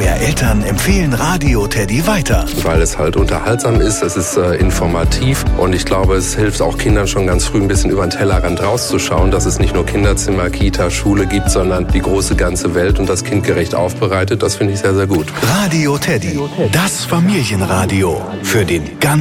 mehr Eltern empfehlen Radio Teddy weiter. Weil es halt unterhaltsam ist, es ist informativ und ich glaube, es hilft auch Kindern schon ganz früh ein bisschen über den Tellerrand rauszuschauen, dass es nicht nur Kinderzimmer, Kita, Schule gibt, sondern die große ganze Welt und das kindgerecht aufbereitet. Das finde ich sehr, sehr gut. Radio Teddy, das Familienradio für den ganzen